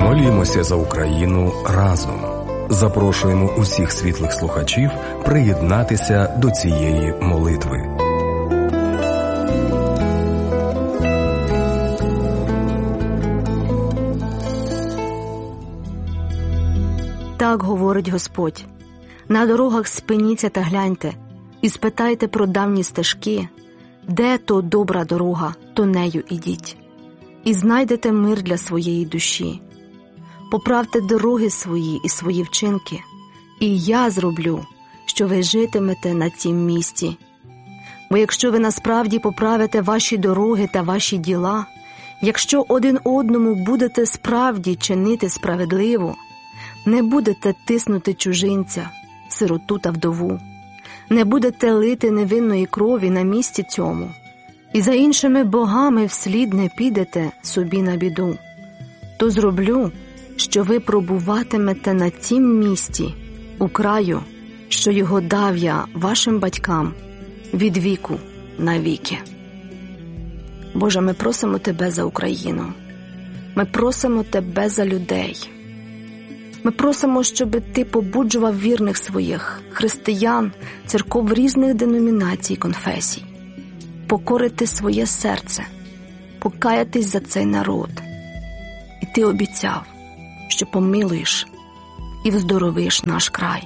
Молімося за Україну разом. Запрошуємо усіх світлих слухачів приєднатися до цієї молитви. Так говорить Господь: на дорогах спиніться та гляньте, і спитайте про давні стежки, де то добра дорога, то нею ідіть, і знайдете мир для своєї душі. Поправте дороги свої і свої вчинки, і я зроблю, що ви житимете на цім місці. Бо якщо ви насправді поправите ваші дороги та ваші діла, якщо один одному будете справді чинити справедливо, не будете тиснути чужинця, сироту та вдову, не будете лити невинної крові на місці цьому, і за іншими богами вслід не підете собі на біду, то зроблю, що ви пробуватимете на цім місці, у краю, що його дав я вашим батькам від віку на віки. Боже, ми просимо Тебе за Україну. Ми просимо Тебе за людей. Ми просимо, щоб Ти побуджував вірних своїх, християн, церков різних деномінацій, конфесій, покорити своє серце, покаятись за цей народ. І Ти обіцяв, що помилуєш і вздоровиш наш край.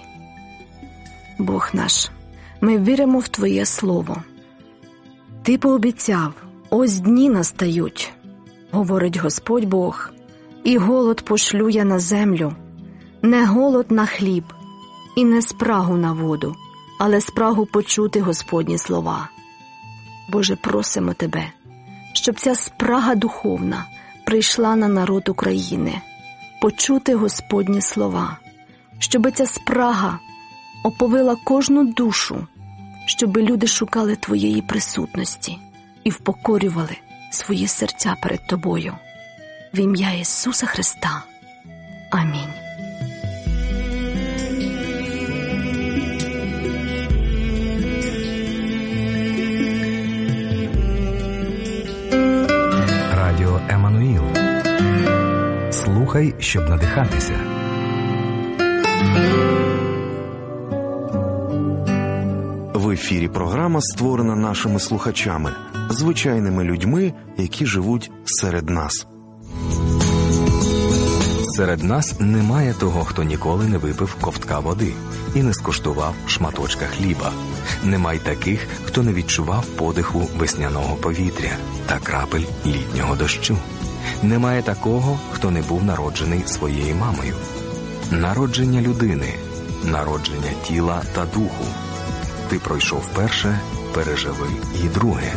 Бог наш, ми віримо в Твоє Слово. Ти пообіцяв: ось дні настають, говорить Господь Бог, і голод пошлю я на землю, не голод на хліб і не спрагу на воду, але спрагу почути Господні слова. Боже, просимо Тебе, щоб ця спрага духовна прийшла на народ України, почути Господні слова, щоб ця спрага оповила кожну душу, щоб люди шукали Твоєї присутності і впокорювали свої серця перед Тобою. В ім'я Ісуса Христа. Амінь. Радіо Еммануїл. Слухай, щоб надихатися. В ефірі програма створена нашими слухачами, звичайними людьми, які живуть серед нас. Серед нас немає того, хто ніколи не випив ковтка води і не скуштував шматочка хліба. Немає таких, хто не відчував подиху весняного повітря та крапель літнього дощу. Немає такого, хто не був народжений своєю мамою. Народження людини, народження тіла та духу. Ти пройшов перше, переживи і друге.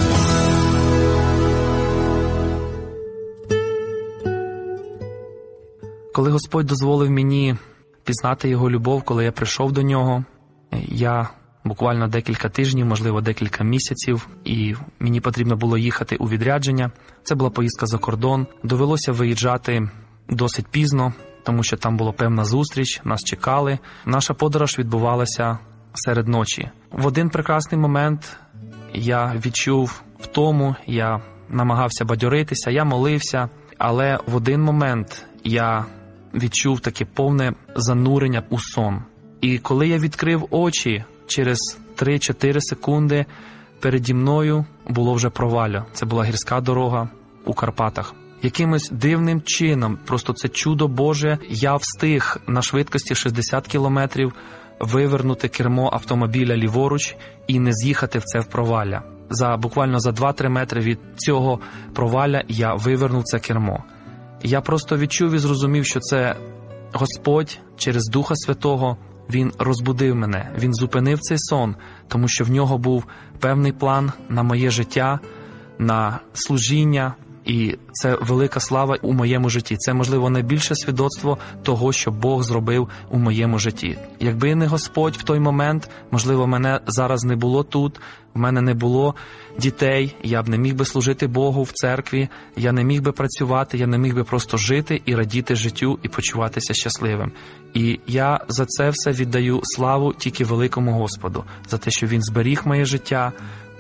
Коли Господь дозволив мені пізнати Його любов, коли я прийшов до Нього, я буквально декілька тижнів, можливо, декілька місяців, і мені потрібно було їхати у відрядження. Це була поїздка за кордон. Довелося виїжджати досить пізно, тому що там була певна зустріч, нас чекали. Наша подорож відбувалася серед ночі. В один прекрасний момент я відчув втому, я намагався бадьоритися, я молився, але в один момент я відчув таке повне занурення у сон. І коли я відкрив очі, через 3-4 секунди переді мною було вже провалля. Це була гірська дорога у Карпатах. Якимось дивним чином, просто це чудо Боже, я встиг на швидкості 60 кілометрів вивернути кермо автомобіля ліворуч і не з'їхати в це провалля. Буквально за 2-3 метри від цього провалля я вивернув це кермо. Я просто відчув і зрозумів, що це Господь через Духа Святого, Він розбудив мене, Він зупинив цей сон, тому що в нього був певний план на моє життя, на служіння, і це велика слава у моєму житті. Це, можливо, найбільше свідоцтво того, що Бог зробив у моєму житті. Якби не Господь в той момент, можливо, мене зараз не було тут, в мене не було дітей, я б не міг би служити Богу в церкві, я не міг би працювати, я не міг би просто жити і радіти життю і почуватися щасливим. І я за це все віддаю славу тільки великому Господу, за те, що Він зберіг моє життя,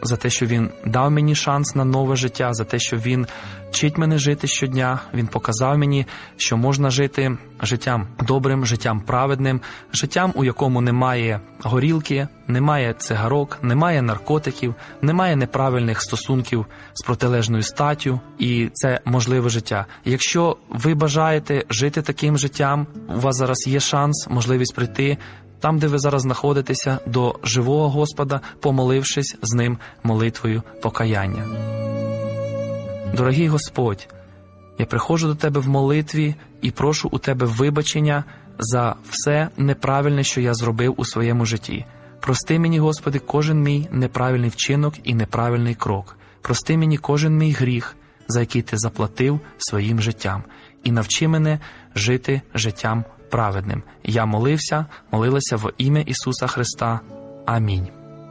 за те, що Він дав мені шанс на нове життя, за те, що Він вчить мене жити щодня. Він показав мені, що можна жити життям добрим, життям праведним, життям, у якому немає горілки, немає цигарок, немає наркотиків, немає неправильних стосунків з протилежною статтю, і це можливе життя. Якщо ви бажаєте жити таким життям, у вас зараз є шанс, можливість прийти там, де ви зараз знаходитеся, до живого Господа, помолившись з Ним молитвою покаяння. Дорогий Господь, я приходжу до Тебе в молитві і прошу у Тебе вибачення за все неправильне, що я зробив у своєму житті. Прости мені, Господи, кожен мій неправильний вчинок і неправильний крок. Прости мені кожен мій гріх, за який Ти заплатив своїм життям. І навчи мене жити життям праведним. Я молилася в ім'я Ісуса Христа. Амінь.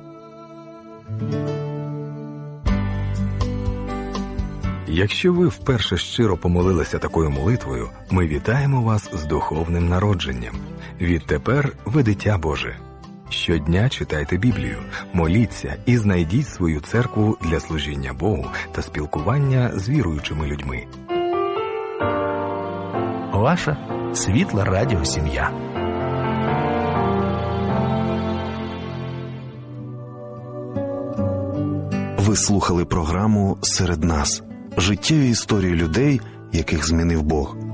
Якщо ви вперше щиро помолилися такою молитвою, ми вітаємо вас з духовним народженням. Відтепер ви дитя Боже. Щодня читайте Біблію, моліться і знайдіть свою церкву для служіння Богу та спілкування з віруючими людьми. Ваша світла радіосім'я. Ви слухали програму «Серед нас» – життєві історії людей, яких змінив Бог.